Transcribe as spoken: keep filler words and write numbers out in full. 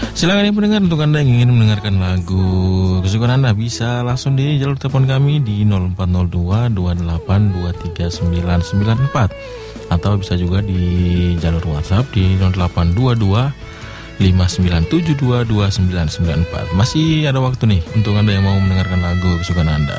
Silakan nih pendengar, untuk Anda yang ingin mendengarkan lagu kesukaan Anda bisa langsung di jalur telepon kami di nol empat nol dua dua delapan dua tiga sembilan sembilan empat, atau bisa juga di jalur WhatsApp di nol delapan dua dua lima sembilan tujuh dua dua sembilan sembilan empat. Masih ada waktu nih untuk Anda yang mau mendengarkan lagu kesukaan Anda.